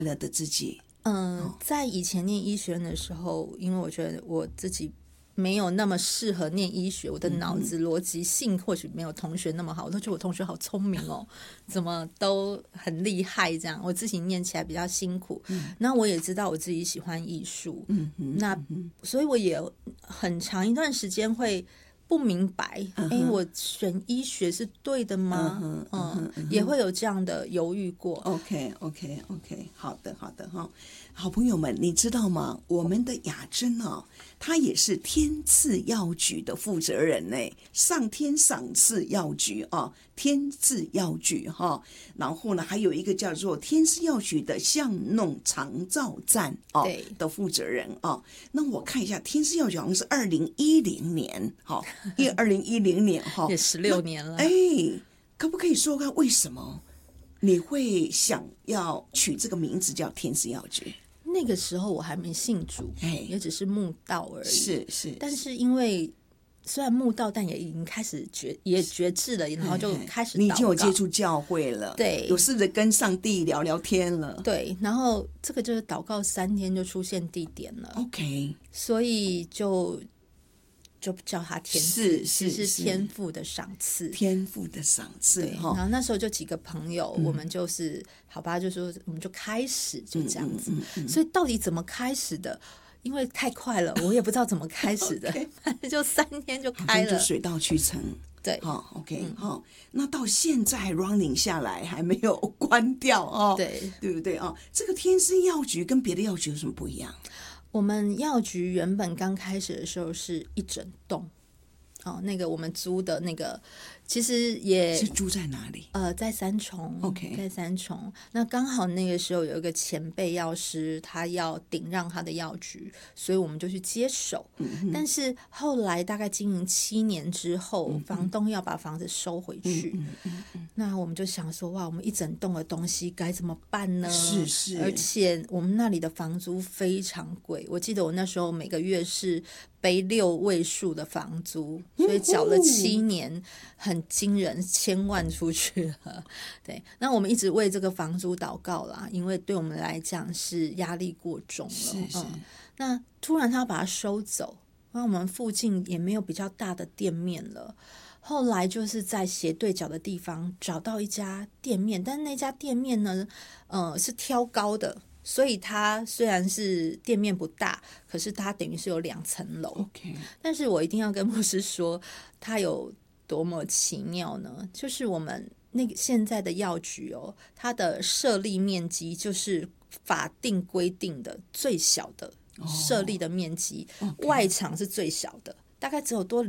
乐的自己？ 在以前念医学院的时候，因为我觉得我自己没有那么适合念医学，我的脑子逻辑性或许没有同学那么好，我都觉得我同学好聪明哦，怎么都很厉害这样，我自己念起来比较辛苦。那我也知道我自己喜欢艺术，那所以我也很长一段时间会不明白，我选医学是对的吗？也会有这样的犹豫过。 OK， 好的哈。好朋友们，你知道吗？我们的雅珍哦，她也是天赐药局的负责人呢，上天赏赐药局啊，天赐药局哈。然后呢，还有一个叫做天赐药局的巷弄长照站哦的负责人哦。那我看一下，天赐药局好像是2010年哈，因为2010年哈， 也16年了。 可不可以说看为什么你会想要取这个名字叫天赐药局？ 那个时候我还没信主，也只是慕道而已。 是， 但是因为虽然慕道，但也已经开始觉志了，然后就开始祷告。 你已经有接触教会了， 对， 有试着跟上帝聊聊天了， 对。然后这个就是祷告3天就出现地点了 ，OK， 所以就叫他天赐，是天父的赏赐， 天父的赏赐。 对，然后那时候就几个朋友，我们就是好吧，就说我们就开始就这样子。所以到底怎么开始的？因为太快了，我也不知道怎么开始的，反正就3天就开了， 就水到渠成。 对， 好 ，OK， 好，那到现在 running 下来还没有关掉哦，对不对啊？这个天赐药局跟别的药局有什么不一样？ 我们药局原本刚开始的时候是一整栋，那个我们租的那个，其实也是住在哪里？ 在三重 ，OK， 在三重。那刚好那个时候有一个前辈药师，他要顶让他的药局，所以我们就去接手。但是后来大概经营7年之后，房东要把房子收回去，那我们就想说，哇，我们一整栋的东西该怎么办呢？ 是， 而且我们那里的房租非常贵，我记得我那时候每个月是背6位数的房租，所以缴了7年，很惊人，1000万出去了。对，那我们一直为这个房租祷告啦，因为对我们来讲是压力过重了。那突然他要把它收走，那我们附近也没有比较大的店面了。后来就是在斜对角的地方找到一家店面，但是那家店面呢，是挑高的。所以它虽然是店面不大，可是它等于是有2层楼。但是我一定要跟牧师说，它有多么奇妙呢？就是我们那个现在的药局哦，它的设立面积就是法定规定的最小的设立的面积，外场是最小的。大概只有多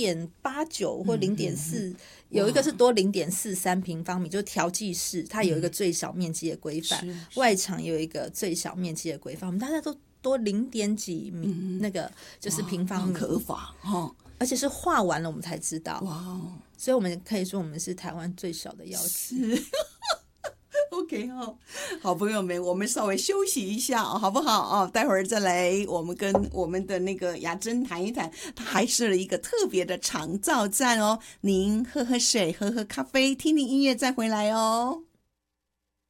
0.89或0.4，有一个是多0.43平方米，就是调剂室，它有一个最小面积的规范，外场有一个最小面积的规范，我们大家都多0.几米，那个就是平方米， 可法哈， 而且是画完了我们才知道，所以我们可以说我们是台湾最小的药局。 OK 好朋友们，我们稍微休息一下好不好待会儿再来，我们跟我们的那个雅珍谈一谈，他还设了一个特别的长照站哦。您喝喝水，喝喝咖啡，听听音乐再回来哦。